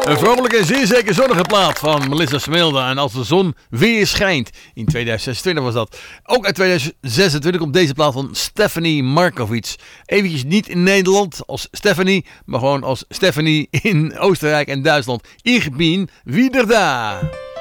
Een vrolijke en zeer zeker zonnige plaat van Melissa Smilde. En als de zon weer schijnt. In 2026 was dat. Ook uit 2026 komt deze plaat van Stephanie Markovic. Eventjes niet in Nederland als Stephanie, maar gewoon als Stephanie in Oostenrijk en Duitsland. Ich bin wieder da.